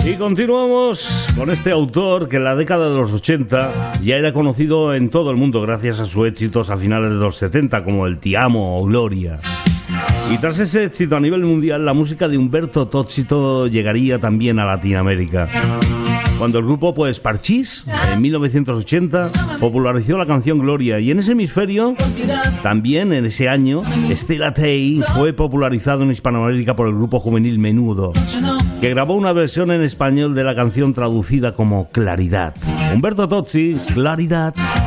Y continuamos con este autor que en la década de los 80 ya era conocido en todo el mundo gracias a sus éxitos a finales de los 70 como el Ti amo o Gloria. Y tras ese éxito a nivel mundial, la música de Umberto Tozzi llegaría también a Latinoamérica. Cuando el grupo Parchís, en 1980, popularizó la canción Gloria, y en ese hemisferio, también en ese año, Estela Tei fue popularizado en Hispanoamérica por el grupo juvenil Menudo, que grabó una versión en español de la canción traducida como Claridad. Umberto Tozzi, Claridad.